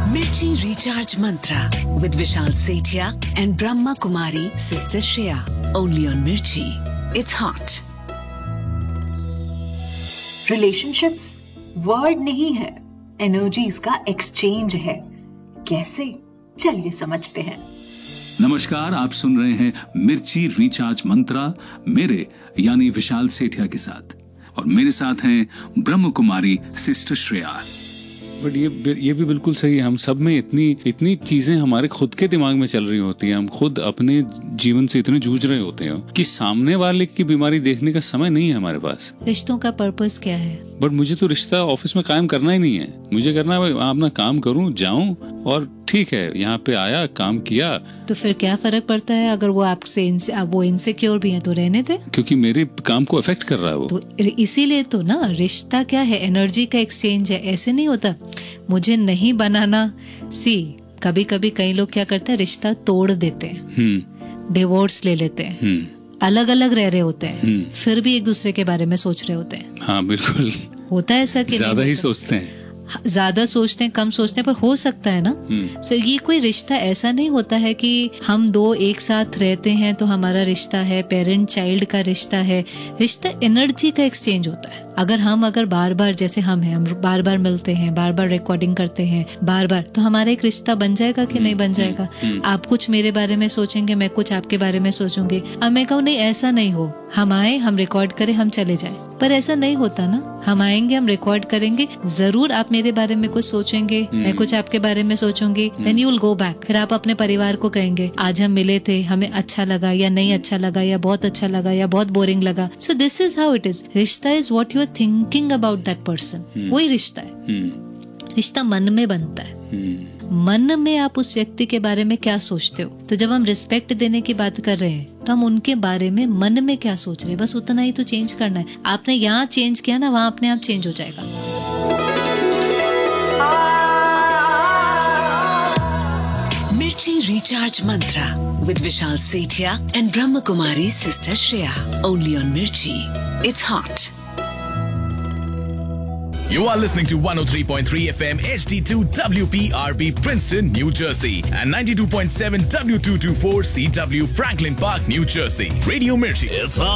Mirchi Recharge Mantra with Vishal Sethia and Brahma Kumari Sister Shreya. Only on Mirchi. It's hot. Relationships word नहीं है, energies का exchange है. कैसे? चलिए समझते हैं. नमस्कार, आप सुन रहे हैं मिर्ची रिचार्ज मंत्रा मेरे यानी विशाल सेठिया के साथ, और मेरे साथ हैं ब्रह्म कुमारी सिस्टर श्रेया. बट ये भी बिल्कुल सही है. हम सब में इतनी चीजें हमारे खुद के दिमाग में चल रही होती हैं, हम खुद अपने जीवन से इतने जूझ रहे होते हैं कि सामने वाले की बीमारी देखने का समय नहीं है हमारे पास. रिश्तों का पर्पस क्या है? बट मुझे तो रिश्ता ऑफिस में कायम करना ही नहीं है. मुझे करना है अपना काम करूं, जाऊं, और ठीक है यहाँ पे आया, काम किया. तो फिर क्या फर्क पड़ता है अगर वो आपसे वो इनसिक्योर भी है तो रहने दे, क्योंकि मेरे काम को अफेक्ट कर रहा है वो. तो इसीलिए तो ना, रिश्ता क्या है? एनर्जी का एक्सचेंज है. ऐसे नहीं होता मुझे नहीं बनाना. कभी कभी कई लोग क्या करते हैं, रिश्ता तोड़ देते हैं, डिवोर्स ले लेते हैं, अलग अलग रह रहे होते हैं, फिर भी एक दूसरे के बारे में सोच रहे होते हैं. हाँ बिल्कुल होता है ऐसा कि ज्यादा ही सोचते हैं, ज्यादा सोचते हैं, कम सोचते हैं, पर हो सकता है ना. सो ये कोई रिश्ता ऐसा नहीं होता है कि हम दो एक साथ रहते हैं तो हमारा रिश्ता है, पेरेंट चाइल्ड का रिश्ता है. रिश्ता एनर्जी का एक्सचेंज होता है. अगर बार बार जैसे हम बार बार मिलते हैं, बार बार रिकॉर्डिंग करते हैं, बार बार, तो हमारा एक रिश्ता बन जाएगा कि नहीं बन जाएगा. आप कुछ मेरे बारे में सोचेंगे, मैं कुछ आपके बारे में सोचूंगी. अब मैं कहूँ नहीं ऐसा नहीं हो, हम आए, हम रिकॉर्ड करें, हम चले जाएं. पर ऐसा नहीं होता ना. हम आएंगे, हम रिकॉर्ड करेंगे, जरूर आप मेरे बारे में कुछ सोचेंगे, मैं कुछ आपके बारे में सोचूंगी. Then you will go back. फिर आप अपने परिवार को कहेंगे आज हम मिले थे, हमें अच्छा लगा या नहीं अच्छा लगा, या बहुत अच्छा लगा या बहुत बोरिंग लगा. So this is how it is. रिश्ता is what you are thinking about that person. वही रिश्ता है. रिश्ता मन में बनता है. मन में आप उस व्यक्ति के बारे में क्या सोचते हो. तो जब हम रिस्पेक्ट देने की बात कर रहे हैं तो हम उनके बारे में मन में क्या सोच रहे हैं, बस उतना ही तो चेंज करना है. आपने यहाँ चेंज किया ना, वहाँ अपने आप चेंज हो जाएगा. Mirchi Recharge Mantra with Vishal Sethia and Brahma Kumari Sister Shreya. Only on Mirchi. It's hot. You are listening to 103.3 FM HD2 WPRP Princeton, New Jersey, and 92.7 W224 CW Franklin Park, New Jersey. Radio Mirchi. It's hot.